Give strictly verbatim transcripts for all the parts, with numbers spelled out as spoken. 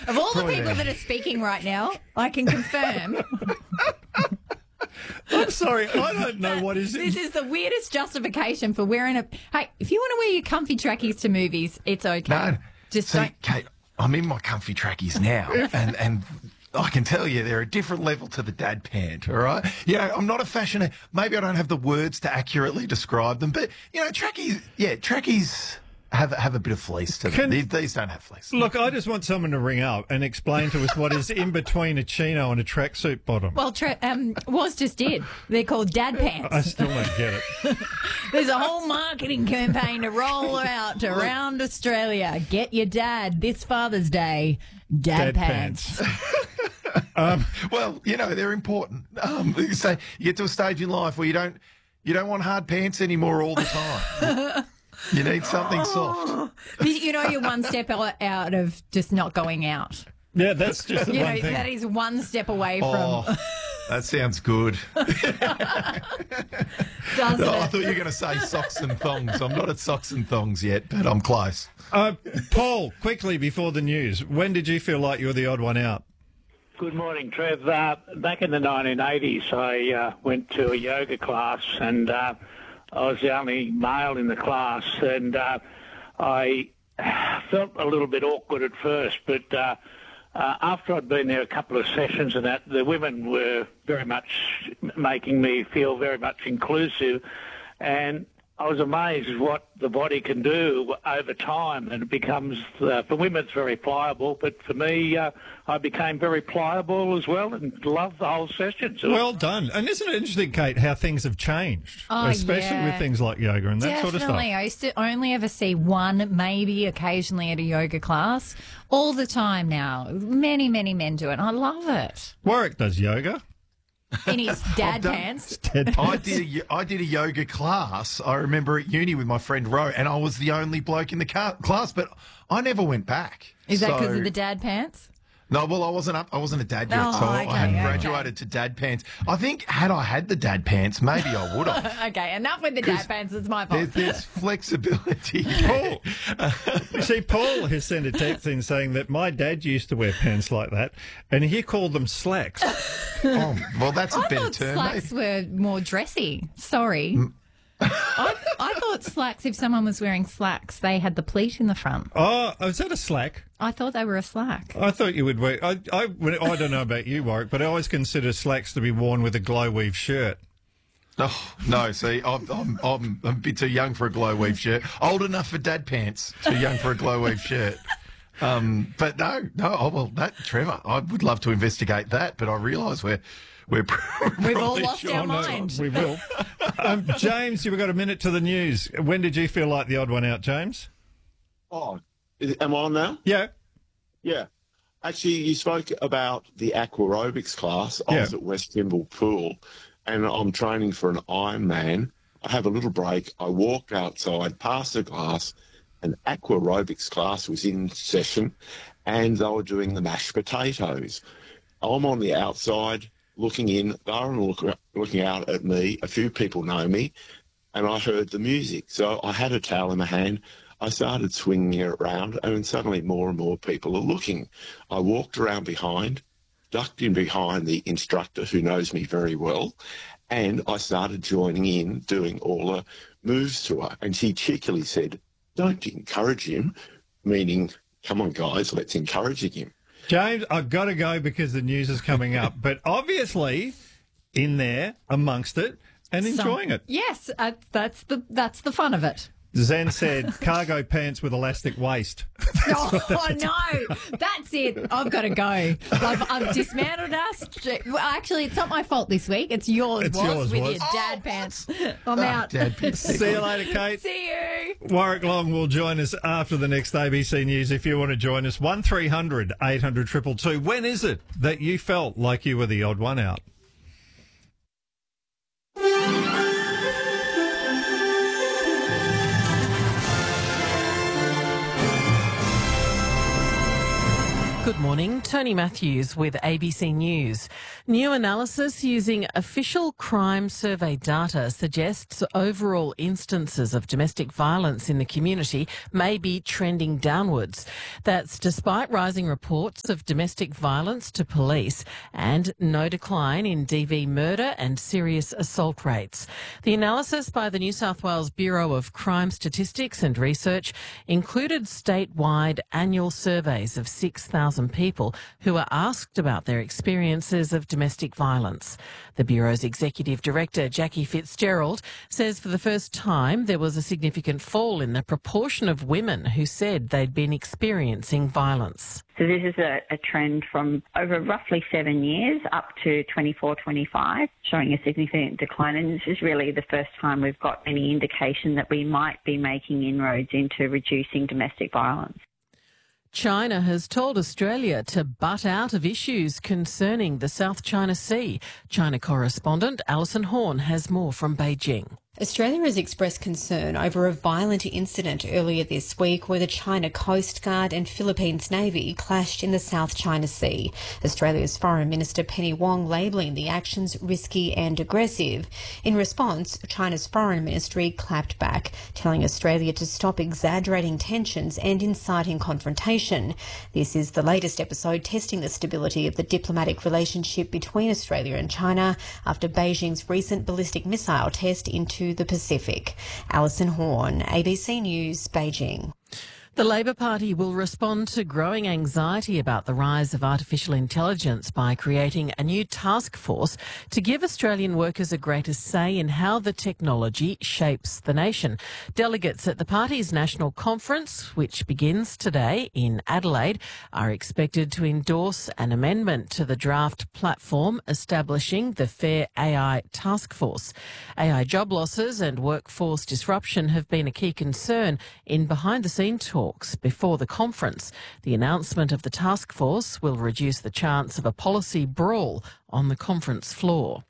Of all the Probably people there. that are speaking right now, I can confirm I'm sorry, I don't know what is this it. is the weirdest justification for wearing a. Hey, if you want to wear your comfy trackies to movies, it's okay. No, Just see, don't. Kate, I'm in my comfy trackies now, and and I can tell you they're a different level to the dad pant. All right, you know, I'm not a fashion. Maybe I don't have the words to accurately describe them, but you know, trackies. Yeah, trackies have have a bit of fleece to them. Can- These, these don't have fleece. Look, I just want someone to ring up and explain to us what is in between a chino and a tracksuit bottom. Well, tra- um, Was just did. They're called dad pants. I still don't get it. There's a whole marketing campaign to roll out around Australia. Get your dad this Father's Day. Dad, Dad pants. Well, you know, they're important. Um, you say you get to a stage in life where you don't you don't want hard pants anymore all the time. You need something soft. You know, you're one step out of just not going out. Yeah, that's just the You one know, thing. that is one step away from. Oh, that sounds good. Doesn't No, I it? thought you were going to say socks and thongs. I'm not at socks and thongs yet, but I'm close. Uh, Paul, quickly before the news, when did you feel like you were the odd one out? Good morning, Trev. Uh, back in the nineteen eighties, I uh, went to a yoga class, and uh, I was the only male in the class, and uh, I felt a little bit awkward at first, but uh, uh, after I'd been there a couple of sessions and that, the women were very much making me feel very much inclusive, and I was amazed at what the body can do over time, and it becomes, uh, for women it's very pliable, but for me, uh, I became very pliable as well and loved the whole session. So Well done. And isn't it interesting, Kate, how things have changed? Oh, Especially yeah. with things like yoga and that Definitely. sort of stuff. I used to only ever see one, maybe occasionally at a yoga class. All the time now. Many, many men do it. I love it. Warwick does yoga. In his dad done- pants. Dead I did a, I did a yoga class, I remember, at uni with my friend Ro, and I was the only bloke in the ca- class, but I never went back. Is that because So- of the dad pants? No, well, I wasn't up. I wasn't a dad yet, Oh, so okay, I hadn't okay. graduated to dad pants. I think had I had the dad pants, maybe I would have. Okay, enough with the dad pants. It's my fault. There's, there's flexibility. Paul. See, Paul has sent a text in saying that my dad used to wear pants like that, and he called them slacks. Oh, well, that's a I better thought term. slacks Maybe. were more dressy. Sorry. I, I thought slacks, if someone was wearing slacks, they had the pleat in the front. Oh, is that a slack? I thought they were a slack. I thought you would wear. I, I, I don't know about you, Warwick, but I always consider slacks to be worn with a glow weave shirt. Oh, no, see, I'm, I'm, I'm a bit too young for a glow weave shirt. Old enough for dad pants, too young for a glow weave shirt. Um, but no, no, oh, well, that, Trevor, I would love to investigate that, but I realise we're, we're We've all probably lost short our on mind. We will. um, James, you've got a minute to the news. When did you feel like the odd one out, James? Oh, is- am I on now? Yeah. Yeah. Actually, you spoke about the aquarobics class. I Yeah. was at West Kimble Pool, and I'm training for an Ironman. I have a little break. I walked outside, past the glass. An aquarobics class was in session, and they were doing the mashed potatoes. I'm on the outside looking in. They're look, looking out at me. A few people know me, and I heard the music. So I had a towel in my hand. I started swinging it around, and suddenly more and more people are looking. I walked around behind, ducked in behind the instructor who knows me very well, and I started joining in, doing all the moves to her. And she cheekily said, "Don't encourage him," meaning, come on, guys, let's encourage him. James, I've got to go because the news is coming up. But obviously, in there, amongst it, and enjoying Some- it. Yes, uh, that's the that's the fun of it. Zen said, cargo pants with elastic waist. Oh, oh, no, that's it. I've got to go. I've, I've dismantled us. Well, actually, it's not my fault this week. It's yours, It's was, yours, with was. your dad pants. I'm out. Dad pants. See you later, Kate. See you. Warwick Long will join us after the next A B C News if you want to join us. one three hundred eight hundred two two two. When is it that you felt like you were the odd one out? Good morning, Tony Matthews with A B C News. New analysis using official crime survey data suggests overall instances of domestic violence in the community may be trending downwards. That's despite rising reports of domestic violence to police and no decline in D V murder and serious assault rates. The analysis by the New South Wales Bureau of Crime Statistics and Research included statewide annual surveys of six thousand people who are asked about their experiences of domestic violence. The Bureau's Executive Director, Jackie Fitzgerald, says for the first time there was a significant fall in the proportion of women who said they'd been experiencing violence. So this is a, a trend from over roughly seven years up to twenty-four, twenty-five, showing a significant decline. And this is really the first time we've got any indication that we might be making inroads into reducing domestic violence. China has told Australia to butt out of issues concerning the South China Sea. China correspondent Alison Horn has more from Beijing. Australia has expressed concern over a violent incident earlier this week where the China Coast Guard and Philippines Navy clashed in the South China Sea. Australia's Foreign Minister Penny Wong labelling the actions risky and aggressive. In response, China's Foreign Ministry clapped back, telling Australia to stop exaggerating tensions and inciting confrontation. This is the latest episode testing the stability of the diplomatic relationship between Australia and China after Beijing's recent ballistic missile test into the Pacific. Alison Horn, A B C News, Beijing. The Labor Party will respond to growing anxiety about the rise of artificial intelligence by creating a new task force to give Australian workers a greater say in how the technology shapes the nation. Delegates at the party's national conference, which begins today in Adelaide, are expected to endorse an amendment to the draft platform establishing the Fair A I Task Force. A I job losses and workforce disruption have been a key concern in behind-the-scenes talks before the conference. The announcement of the task force will reduce the chance of a policy brawl on the conference floor.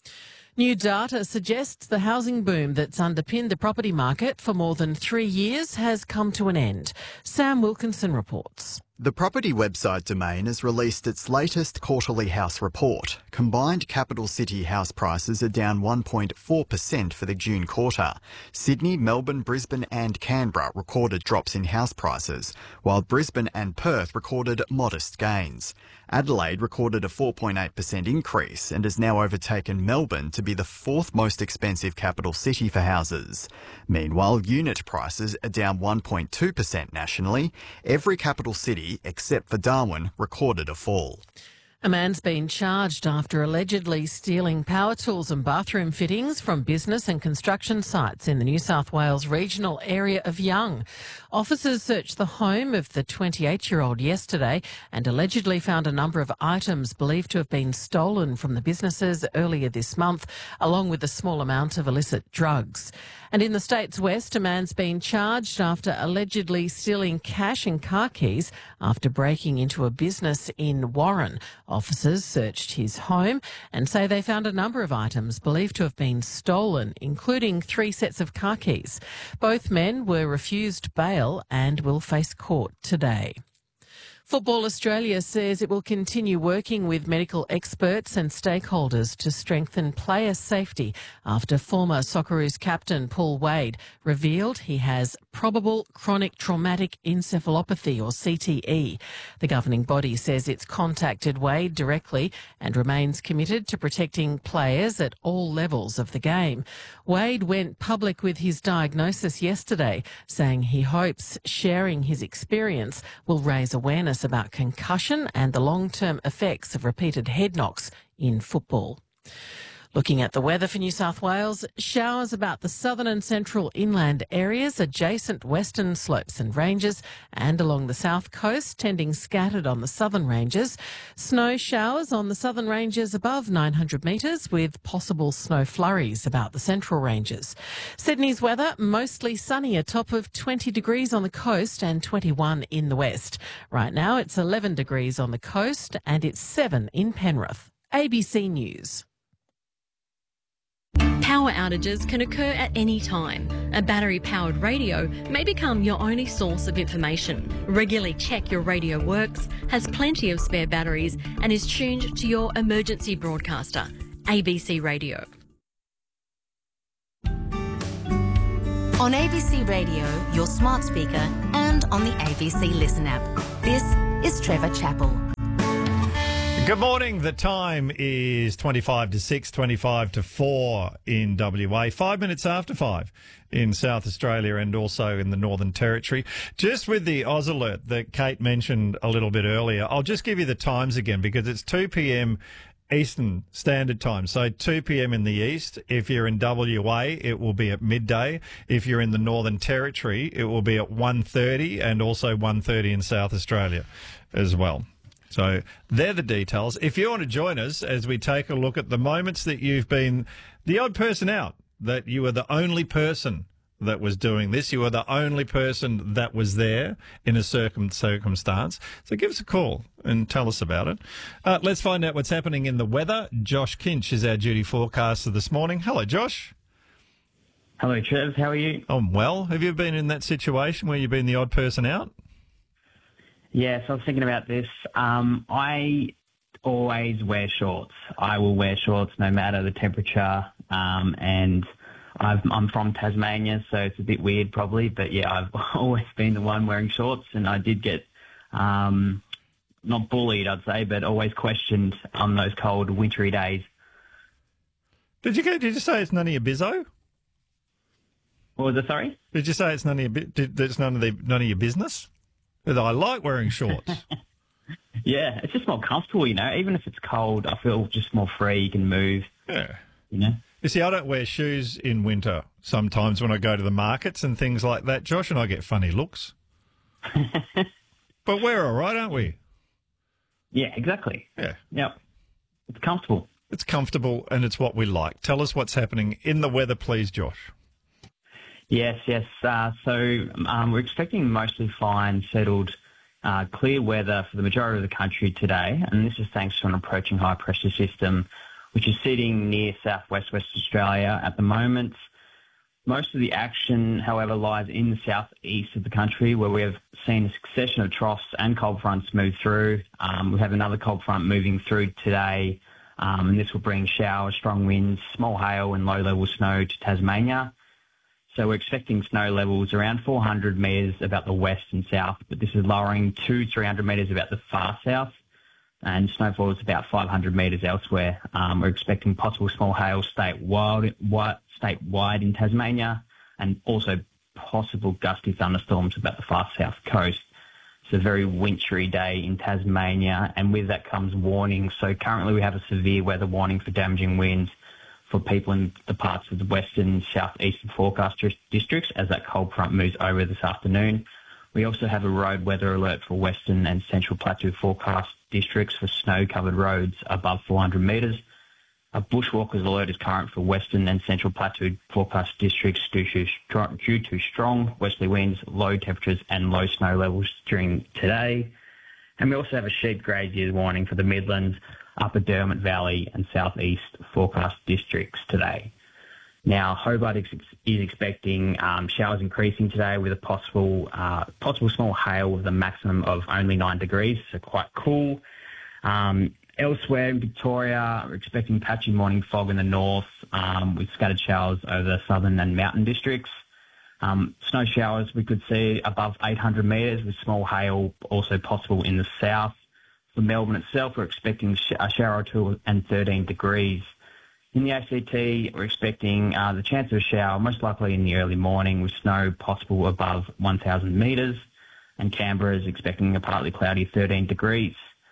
New data suggests the housing boom that's underpinned the property market for more than three years has come to an end. Sam Wilkinson reports. The property website Domain has released its latest quarterly house report. Combined capital city house prices are down one point four percent for the June quarter. Sydney, Melbourne, Brisbane and Canberra recorded drops in house prices, while Brisbane and Perth recorded modest gains. Adelaide recorded a four point eight percent increase and has now overtaken Melbourne to be the fourth most expensive capital city for houses. Meanwhile, unit prices are down one point two percent nationally. Every capital city except for Darwin recorded a fall. A man's been charged after allegedly stealing power tools and bathroom fittings from business and construction sites in the New South Wales regional area of Young. Officers searched the home of the twenty-eight-year-old yesterday and allegedly found a number of items believed to have been stolen from the businesses earlier this month, along with a small amount of illicit drugs. And in the state's west, a man's been charged after allegedly stealing cash and car keys after breaking into a business in Warren. Officers searched his home and say they found a number of items believed to have been stolen, including three sets of car keys. Both men were refused bail and will face court today. Football Australia says it will continue working with medical experts and stakeholders to strengthen player safety after former Socceroos captain Paul Wade revealed he has probable chronic traumatic encephalopathy, or C T E. The governing body says it's contacted Wade directly and remains committed to protecting players at all levels of the game. Wade went public with his diagnosis yesterday, saying he hopes sharing his experience will raise awareness about concussion and the long-term effects of repeated head knocks in football. Looking at the weather for New South Wales, showers about the southern and central inland areas, adjacent western slopes and ranges, and along the south coast, tending scattered on the southern ranges. Snow showers on the southern ranges above nine hundred metres, with possible snow flurries about the central ranges. Sydney's weather, mostly sunny, a top of twenty degrees on the coast and twenty-one in the west. Right now it's eleven degrees on the coast and it's seven in Penrith. A B C News. Power outages can occur at any time. A battery-powered radio may become your only source of information. Regularly check your radio works, has plenty of spare batteries and is tuned to your emergency broadcaster, A B C Radio. On A B C Radio, your smart speaker, and on the A B C Listen app. This is Trevor Chappell. Good morning. The time is twenty-five to six, twenty-five to four in W A, five minutes after five in South Australia and also in the Northern Territory. Just with the Oz alert that Kate mentioned a little bit earlier, I'll just give you the times again because it's two p.m. Eastern Standard Time. So two p.m. in the east. If you're in W A, it will be at midday. If you're in the Northern Territory, it will be at one thirty and also one thirty in South Australia as well. So they're the details. If you want to join us as we take a look at the moments that you've been the odd person out, that you were the only person that was doing this, you were the only person that was there in a circum- circumstance. So give us a call and tell us about it. Uh, let's find out what's happening in the weather. Josh Kinch is our duty forecaster this morning. Hello, Josh. Hello, Trev. How are you? I'm well. Have you been in that situation where you've been the odd person out? Yes, I was thinking about this. Um, I always wear shorts. I will wear shorts no matter the temperature. Um, and I've, I'm from Tasmania, so it's a bit weird probably. But yeah, I've always been the one wearing shorts, and I did get um, not bullied, I'd say, but always questioned on those cold, wintry days. Did you get? Did you say it's none of your bizzo? What was it? Sorry. Did you say it's none of your? Did, it's none of the none of your business? I like wearing shorts. Yeah, it's just more comfortable, you know. Even if it's cold, I feel just more free. You can move. Yeah. You know? You see, I don't wear shoes in winter sometimes when I go to the markets and things like that, Josh, and I get funny looks. But we're all right, aren't we? Yeah, exactly. Yeah. Yep. It's comfortable. It's comfortable and it's what we like. Tell us what's happening in the weather, please, Josh. Yes, yes. Uh, so um, we're expecting mostly fine, settled, uh, clear weather for the majority of the country today, and this is thanks to an approaching high-pressure system, which is sitting near southwest West Australia at the moment. Most of the action, however, lies in the southeast of the country, where we have seen a succession of troughs and cold fronts move through. Um, we have another cold front moving through today, um, and this will bring showers, strong winds, small hail, and low-level snow to Tasmania. So we're expecting snow levels around four hundred metres about the west and south, but this is lowering to three hundred metres about the far south, and snowfall is about five hundred metres elsewhere. Um, we're expecting possible small hail statewide, statewide in Tasmania, and also possible gusty thunderstorms about the far south coast. It's a very wintry day in Tasmania, and with that comes warnings. So currently we have a severe weather warning for damaging winds for people in the parts of the western, southeastern forecast districts as that cold front moves over this afternoon. We also have a road weather alert for western and central plateau forecast districts for snow-covered roads above four hundred metres. A bushwalkers alert is current for western and central plateau forecast districts due to, due to strong westerly winds, low temperatures and low snow levels during today. And we also have a sheep graziers warning for the Midlands, Upper Derwent Valley and southeast forecast districts today. Now, Hobart is, is expecting um, showers increasing today with a possible uh, possible small hail with a maximum of only nine degrees, so quite cool. Um, elsewhere in Victoria, we're expecting patchy morning fog in the north um, with scattered showers over the southern and mountain districts. Um, snow showers we could see above eight hundred metres with small hail also possible in the south. For Melbourne itself, we're expecting a shower or two and thirteen degrees. In the A C T, we're expecting uh, the chance of a shower, most likely in the early morning, with snow possible above one thousand metres. And Canberra is expecting a partly cloudy thirteen degrees.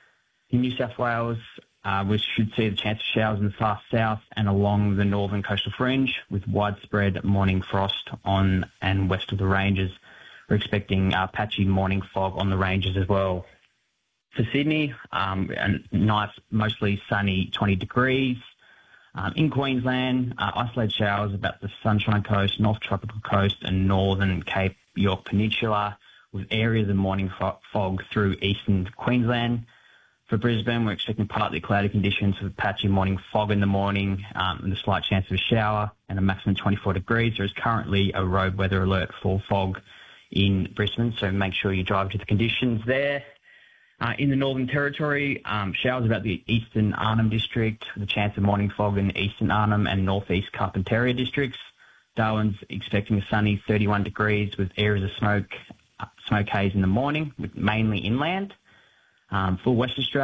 In New South Wales, uh, we should see the chance of showers in the far south and along the northern coastal fringe, with widespread morning frost on and west of the ranges. We're expecting uh, patchy morning fog on the ranges as well. For Sydney, um, a nice, mostly sunny twenty degrees. Um, in Queensland, uh, isolated showers about the Sunshine Coast, North Tropical Coast and northern Cape York Peninsula, with areas of morning fo- fog through eastern Queensland. For Brisbane, we're expecting partly cloudy conditions with patchy morning fog in the morning um, and a slight chance of a shower and a maximum twenty-four degrees. There is currently a road weather alert for fog in Brisbane, so make sure you drive to the conditions there. Uh, in the Northern Territory, um, showers about the eastern Arnhem District with a chance of morning fog in the eastern Arnhem and northeast Carpentaria districts. Darwin's expecting a sunny thirty-one degrees with areas of smoke, uh, smoke haze in the morning, with mainly inland. Um, for West Australia,